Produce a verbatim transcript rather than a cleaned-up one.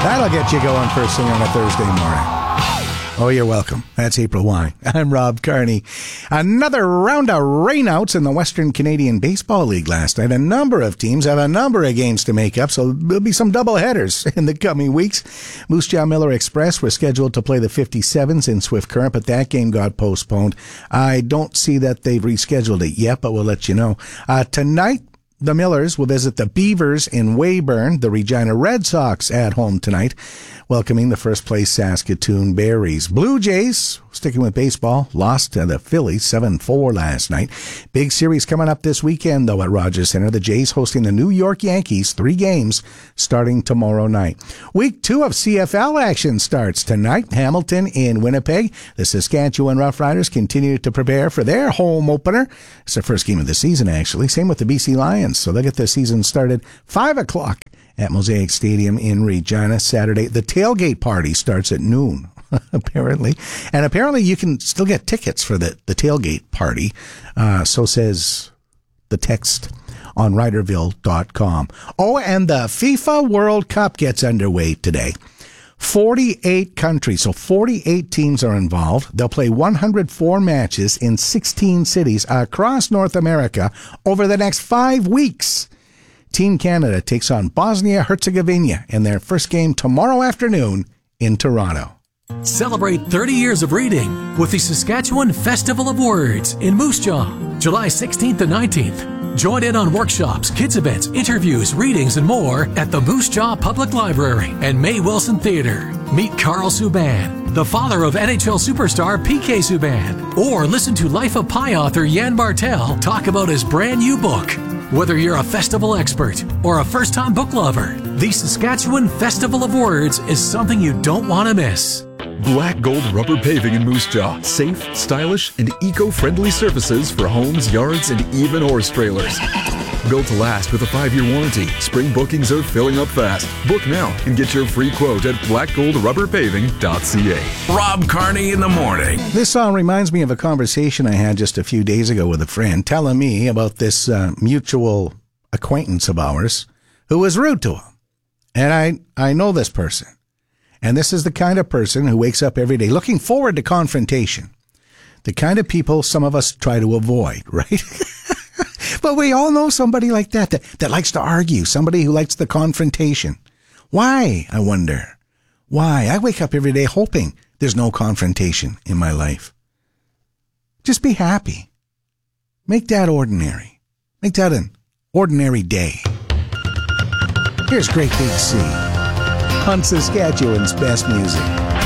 That'll get you going first thing on a Thursday morning. Oh, you're welcome. That's April Wine. I'm Rob Carney. Another round of rainouts in the Western Canadian Baseball League last night. A number of teams have a number of games to make up, so there'll be some double headers in the coming weeks. Moose Jaw Miller Express were scheduled to play the fifty-sevens in Swift Current, but that game got postponed. I don't see that they've rescheduled it yet, but we'll let you know. Uh, tonight, the Millers will visit the Beavers in Weyburn. The Regina Red Sox at home tonight, welcoming the first place Saskatoon Berries. Blue Jays, sticking with baseball, lost to the Phillies seven four last night. Big series coming up this weekend, though, at Rogers Centre. The Jays hosting the New York Yankees, three games starting tomorrow night. Week two of C F L action starts tonight. Hamilton in Winnipeg. The Saskatchewan Roughriders continue to prepare for their home opener. It's their first game of the season, actually. Same with the B C Lions. So they'll get their season started five o'clock at Mosaic Stadium in Regina Saturday. The tailgate party starts at noon, apparently. And apparently you can still get tickets for the, the tailgate party. Uh, so says the text on Riderville dot com. Oh, and the FIFA World Cup gets underway today. forty-eight countries, so forty-eight teams are involved. They'll play one hundred four matches in sixteen cities across North America over the next five weeks. Team Canada takes on Bosnia-Herzegovina in their first game tomorrow afternoon in Toronto. Celebrate thirty years of reading with the Saskatchewan Festival of Words in Moose Jaw, July sixteenth and nineteenth. Join in on workshops, kids events, interviews, readings, and more at the Moose Jaw Public Library and May Wilson Theatre. Meet Carl Subban, the father of N H L superstar P K Subban, or listen to Life of Pi author Jan Bartel talk about his brand new book. Whether you're a festival expert or a first-time book lover, the Saskatchewan Festival of Words is something you don't want to miss. Black Gold Rubber Paving in Moose Jaw. Safe, stylish, and eco-friendly surfaces for homes, yards, and even horse trailers. Built to last with a five-year warranty. Spring bookings are filling up fast. Book now and get your free quote at black gold rubber paving dot c a. Rob Carney in the morning. This song reminds me of a conversation I had just a few days ago with a friend telling me about this uh, mutual acquaintance of ours who was rude to him. And I, I know this person. And this is the kind of person who wakes up every day looking forward to confrontation. The kind of people some of us try to avoid, right? But we all know somebody like that, that that likes to argue, somebody who likes the confrontation. Why, I wonder? Why? I wake up every day hoping there's no confrontation in my life. Just be happy. Make that ordinary. Make that an ordinary day. Here's Great Big Sea on Saskatchewan's best music.